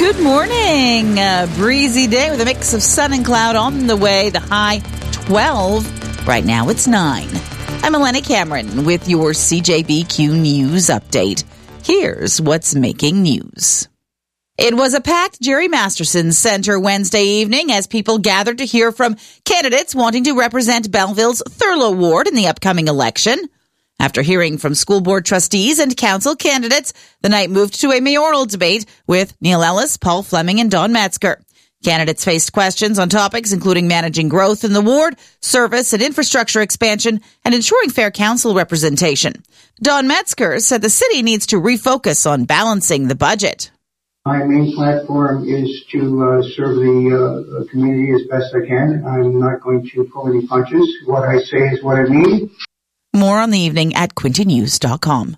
Good morning. A breezy day with a mix of sun and cloud on the way. The high 12. Right now it's 9. I'm Elena Cameron with your CJBQ News update. Here's what's making news. It was a packed Jerry Masterson Center Wednesday evening as people gathered to hear from candidates wanting to represent Belleville's Thurlow Ward in the upcoming election. After hearing from school board trustees and council candidates, the night moved to a mayoral debate with Neil Ellis, Paul Fleming, and Don Metzger. Candidates faced questions on topics including managing growth in the ward, service and infrastructure expansion, and ensuring fair council representation. Don Metzger said the city needs to refocus on balancing the budget. My main platform is to serve the community as best I can. I'm not going to pull any punches. What I say is what I mean. More on the evening at quintynews.com.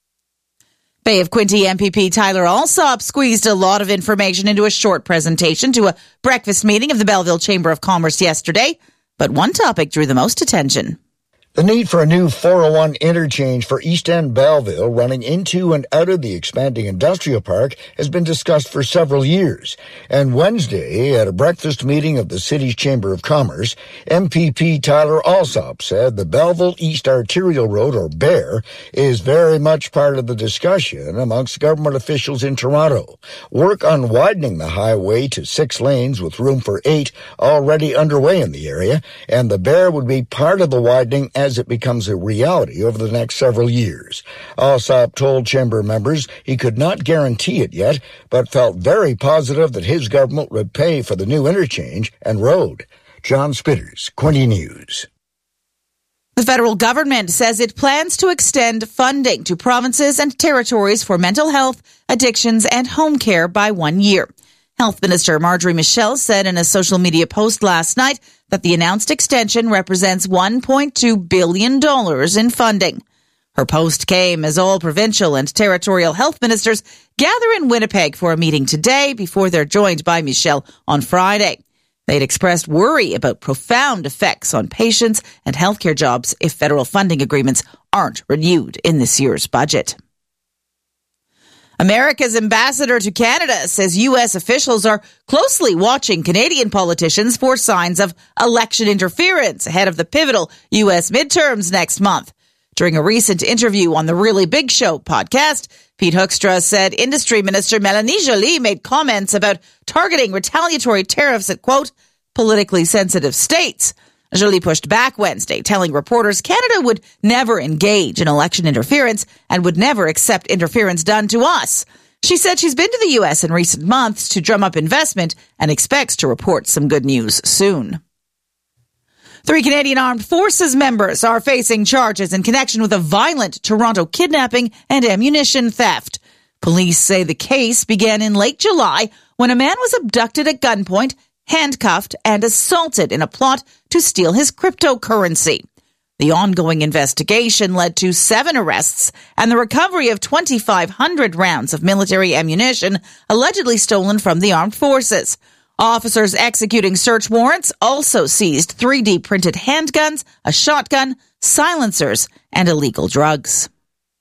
Bay of Quinte MPP Tyler Alsop squeezed a lot of information into a short presentation to a breakfast meeting of the Belleville Chamber of Commerce yesterday, but one topic drew the most attention. The need for a new 401 interchange for East End Belleville running into and out of the expanding industrial park has been discussed for several years. And Wednesday, at a breakfast meeting of the city's Chamber of Commerce, MPP Tyler Alsop said the Belleville East Arterial Road, or BEAR, is very much part of the discussion amongst government officials in Toronto. Work on widening the highway to 6 lanes with room for 8 already underway in the area, and the BEAR would be part of the widening as it becomes a reality over the next several years. Alsop told Chamber members he could not guarantee it yet, but felt very positive that his government would pay for the new interchange and road. John Spitters, Quinte News. The federal government says it plans to extend funding to provinces and territories for mental health, addictions, and home care by 1 year. Health Minister Marjorie Michel said in a social media post last night that the announced extension represents $1.2 billion in funding. Her post came as all provincial and territorial health ministers gather in Winnipeg for a meeting today before they're joined by Michel on Friday. They'd expressed worry about profound effects on patients and healthcare jobs if federal funding agreements aren't renewed in this year's budget. America's ambassador to Canada says U.S. officials are closely watching Canadian politicians for signs of election interference ahead of the pivotal U.S. midterms next month. During a recent interview on the Really Big Show podcast, Pete Hoekstra said Industry Minister Mélanie Joly made comments about targeting retaliatory tariffs at, quote, politically sensitive states. Joly pushed back Wednesday, telling reporters Canada would never engage in election interference and would never accept interference done to us. She said she's been to the U.S. in recent months to drum up investment and expects to report some good news soon. 3 Canadian Armed Forces members are facing charges in connection with a violent Toronto kidnapping and ammunition theft. Police say the case began in late July when a man was abducted at gunpoint, handcuffed, and assaulted in a plot to steal his cryptocurrency. The ongoing investigation led to 7 arrests and the recovery of 2,500 rounds of military ammunition allegedly stolen from the armed forces. Officers executing search warrants also seized 3D printed handguns, a shotgun, silencers, and illegal drugs.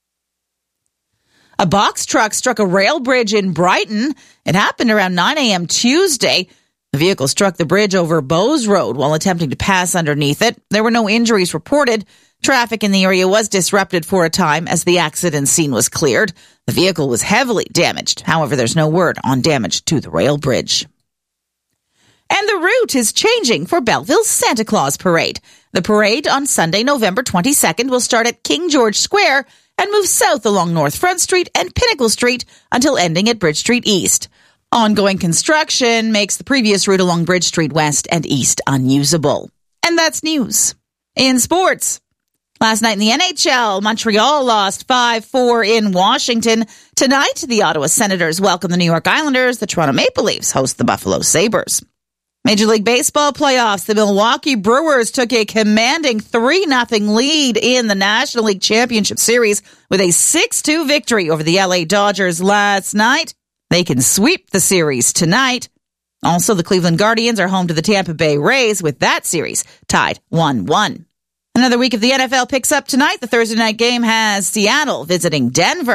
A box truck struck a rail bridge in Brighton. It happened around 9 a.m. Tuesday. The vehicle struck the bridge over Bowes Road while attempting to pass underneath it. There were no injuries reported. Traffic in the area was disrupted for a time as the accident scene was cleared. The vehicle was heavily damaged. However, there's no word on damage to the rail bridge. And the route is changing for Belleville's Santa Claus Parade. The parade on Sunday, November 22nd will start at King George Square and move south along North Front Street and Pinnacle Street until ending at Bridge Street East. Ongoing construction makes the previous route along Bridge Street West and East unusable. And that's news. In sports, last night in the NHL, Montreal lost 5-4 in Washington. Tonight, the Ottawa Senators welcome the New York Islanders. The Toronto Maple Leafs host the Buffalo Sabres. Major League Baseball playoffs, the Milwaukee Brewers took a commanding 3-0 lead in the National League Championship Series with a 6-2 victory over the LA Dodgers last night. They can sweep the series tonight. Also, the Cleveland Guardians are home to the Tampa Bay Rays with that series tied 1-1. Another week of the NFL picks up tonight. The Thursday night game has Seattle visiting Denver.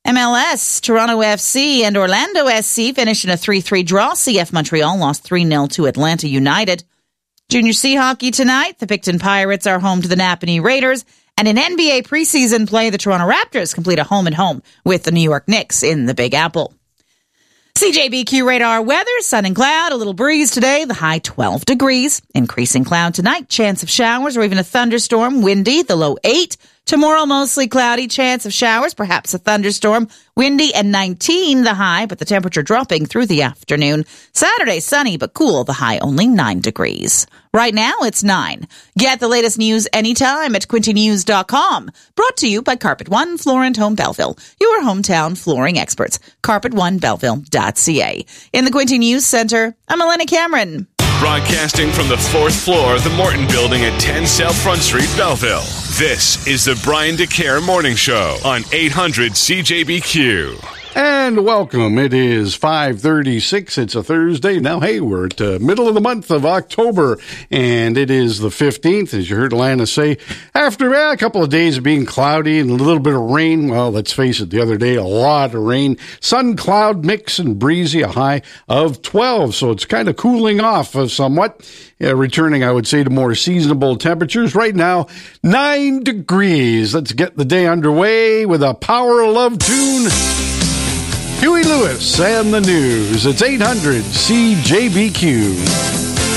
MLS, Toronto FC and Orlando SC finished in a 3-3 draw. CF Montreal lost 3-0 to Atlanta United. Junior C hockey tonight, the Picton Pirates are home to the Napanee Raiders. And in NBA preseason play, the Toronto Raptors complete a home-and-home with the New York Knicks in the Big Apple. CJBQ radar weather, sun and cloud, a little breeze today, the high 12 degrees. Increasing cloud tonight, chance of showers or even a thunderstorm, windy, the low 8. Tomorrow, mostly cloudy, chance of showers, perhaps a thunderstorm, windy and 19 the high, but the temperature dropping through the afternoon. Saturday, sunny but cool, the high only 9 degrees. Right now, it's 9. Get the latest news anytime at quintynews.com. Brought to you by Carpet One Floor and Home Belleville, your hometown flooring experts. CarpetOneBelleville.ca. In the Quinty News Center, I'm Elena Cameron. Broadcasting from the 4th floor of the Morton Building at 10 South Front Street, Belleville. This is the Brian DeCare Morning Show on 800 CJBQ. And welcome. It is 5:36. It's a Thursday. Now, hey, we're at the middle of the month of October, and it is the 15th, as you heard Lana say. After a couple of days of being cloudy and a little bit of rain, well, let's face it, the other day, a lot of rain. Sun-cloud mix and breezy, a high of 12, so it's kind of cooling off somewhat. Returning, I would say, to more seasonable temperatures. Right now, 9 degrees. Let's get the day underway with a Power of Love tune. Huey Lewis and the news. It's 800 CJBQ.